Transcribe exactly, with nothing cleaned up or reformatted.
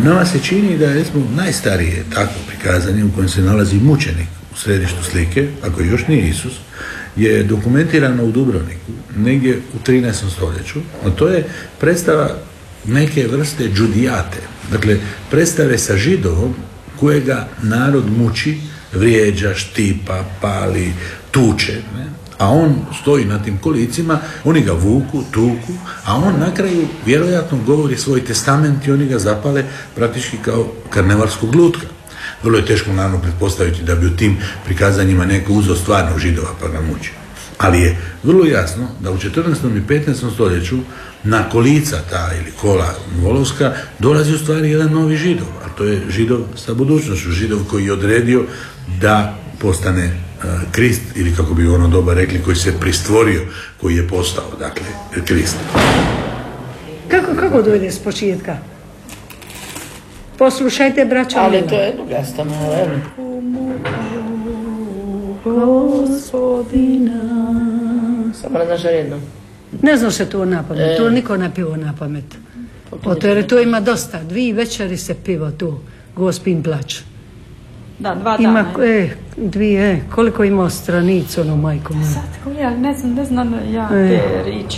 nama se čini da je recimo najstarije takvo prikazanje u kojem se nalazi mučenik u središtu slike, ako još nije Isus, je dokumentirano u Dubrovniku, negdje u trinaestom stoljeću, a to je predstava neke vrste džudijate, dakle predstave sa Židovom kojega narod muči, vrijeđa, štipa, pali, tuče, ne? A on stoji na tim kolicima, oni ga vuku, tuku, a on na kraju vjerojatno govori svoj testament i oni ga zapale praktički kao karnevalskog lutka. Vrlo je teško naravno pretpostaviti da bi u tim prikazanjima neko uzeo stvarno Židova pa ga muči. Ali je vrlo jasno da u četrnaestom i petnaestom stoljeću na kolica ta ili kola volovska dolazi u stvari jedan novi Židov, a to je Židov sa budućnošću, Židov koji je odredio da postane uh, Krist, ili kako bi u ono doba rekli, koji se pristvorio, koji je postao, dakle, Krist. Kako, kako dojde s početka? Poslušajte, braćo. Ali to je druga stanova, evo. Gospodina. Samo ne znaš jedno. Ne znaš se to na pamet, E. to niko ne pivo na pamet. O to jer to ima dosta, dvije večeri se pivo tu, Gospin plač. Da, dva Ima, dana. e, dvije, e, koliko ima stranica, ono, majko moja. Sad, ja ne znam, ne znam ja E. te riči.